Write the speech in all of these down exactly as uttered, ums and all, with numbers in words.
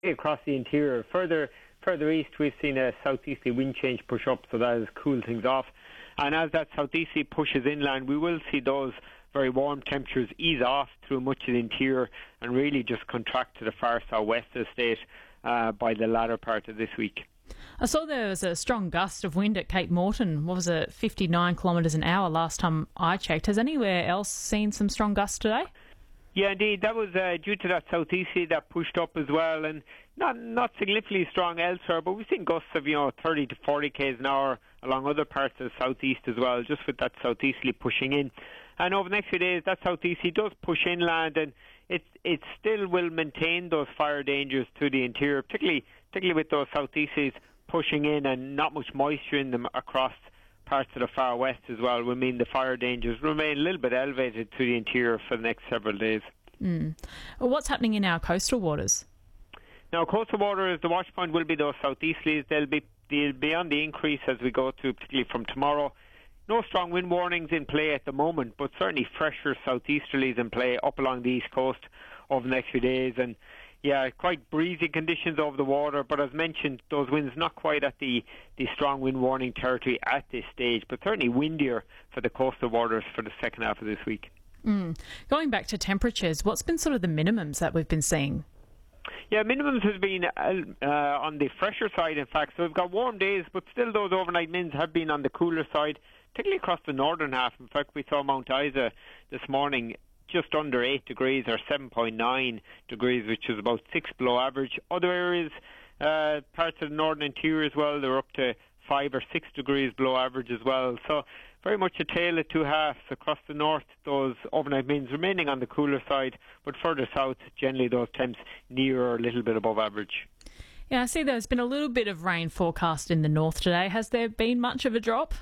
across the interior. Further further east, we've seen a southeasterly wind change push up, so that has cooled things off. And as that southeasterly pushes inland, we will see those very warm temperatures ease off through much of the interior and really just contract to the far southwest of the state uh, by the latter part of this week. I saw there was a strong gust of wind at Cape Morton. What was it, fifty-nine kilometres an hour last time I checked. Has anywhere else seen some strong gusts today? Yeah, indeed. That was uh, due to that southeasterly that pushed up as well, and not not significantly strong elsewhere, but we've seen gusts of, you know, thirty to forty k's an hour along other parts of the southeast as well, just with that southeasterly pushing in. And over the next few days, that southeasterly does push inland, and it it still will maintain those fire dangers to the interior, particularly particularly with those southeasterlies pushing in and not much moisture in them across parts of the far west as well will mean the fire dangers remain a little bit elevated to the interior for the next several days. Mm. Well, what's happening in our coastal waters? Now, coastal waters, the watch point will be those southeasterlies. They'll be, they'll be on the increase as we go through, particularly from tomorrow. No strong wind warnings in play at the moment, but certainly fresher southeasterlies in play up along the east coast over the next few days. And yeah, quite breezy conditions over the water, but as mentioned, those winds not quite at the, the strong wind warning territory at this stage, but certainly windier for the coastal waters for the second half of this week. Mm. Going back to temperatures, what's been sort of the minimums that we've been seeing? Yeah, minimums has been uh, on the fresher side, in fact. So we've got warm days, but still those overnight mins have been on the cooler side, particularly across the northern half. In fact, we saw Mount Isa this morning just under eight degrees or seven point nine degrees, which is about six below average. Other areas, uh, parts of the northern interior as well, they're up to five or six degrees below average as well. So very much a tale of two halves. Across the north, those overnight mins remaining on the cooler side, but further south, generally those temps near or a little bit above average. Yeah, I see there's been a little bit of rain forecast in the north today. Has there been much of a drop?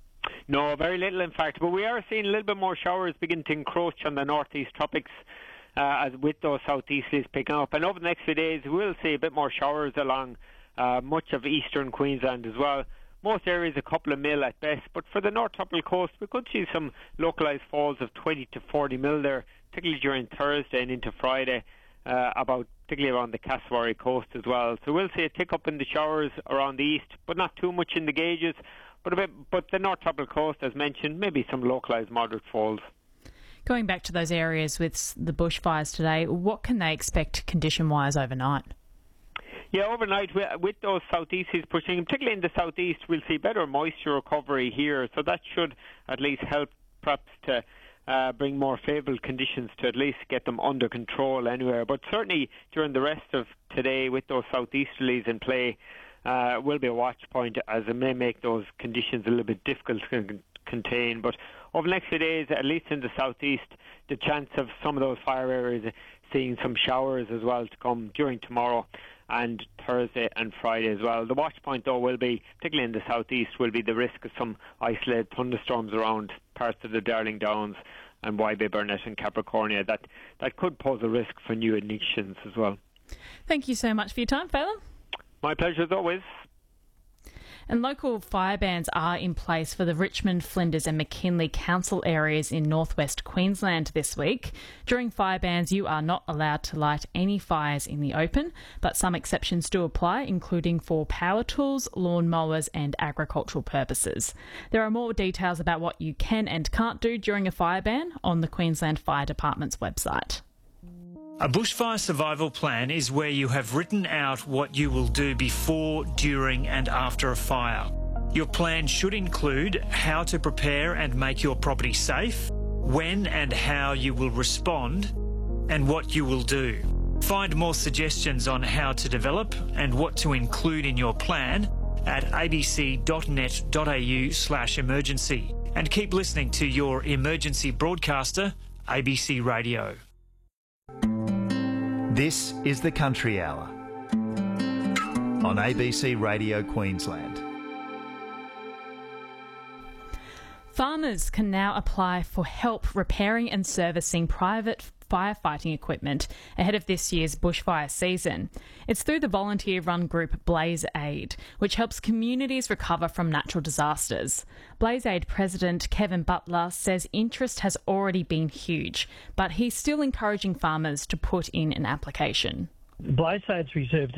No, very little in fact, but we are seeing a little bit more showers begin to encroach on the northeast tropics uh, as with those southeasterlies picking up. And over the next few days, we'll see a bit more showers along uh, much of eastern Queensland as well. Most areas a couple of mil at best, but for the north tropical coast, we could see some localised falls of twenty to forty mil there, particularly during Thursday and into Friday, uh, about particularly around the Cassowary coast as well. So we'll see a tick up in the showers around the east, but not too much in the gauges. But a bit, but the north tropical coast, as mentioned, maybe some localised moderate falls. Going back to those areas with the bushfires today, what can they expect condition-wise overnight? Yeah, overnight, with those southeasterlies pushing, particularly in the southeast, we'll see better moisture recovery here. So that should at least help perhaps to uh, bring more favourable conditions to at least get them under control anywhere. But certainly during the rest of today, with those southeasterlies in play, Uh, will be a watch point, as it may make those conditions a little bit difficult to con- contain. But over the next few days, at least in the southeast, the chance of some of those fire areas seeing some showers as well to come during tomorrow and Thursday and Friday as well. The watch point, though, will be, particularly in the southeast, will be the risk of some isolated thunderstorms around parts of the Darling Downs and Y Bay, Burnett and Capricornia. That, that could pose a risk for new ignitions as well. Thank you so much for your time, Phelan. My pleasure as always. And local fire bans are in place for the Richmond, Flinders and McKinley council areas in northwest Queensland this week. During fire bans, you are not allowed to light any fires in the open, but some exceptions do apply, including for power tools, lawn mowers and agricultural purposes. There are more details about what you can and can't do during a fire ban on the Queensland Fire Department's website. A bushfire survival plan is where you have written out what you will do before, during and after a fire. Your plan should include how to prepare and make your property safe, when and how you will respond, and what you will do. Find more suggestions on how to develop and what to include in your plan at abc.net.au slash emergency. And keep listening to your emergency broadcaster, A B C Radio. This is the Country Hour on A B C Radio Queensland. Farmers can now apply for help repairing and servicing private firefighting equipment ahead of this year's bushfire season. It's through the volunteer-run group Blaze Aid, which helps communities recover from natural disasters. Blaze Aid President Kevin Butler says interest has already been huge, but he's still encouraging farmers to put in an application. Blaze Aid's reserved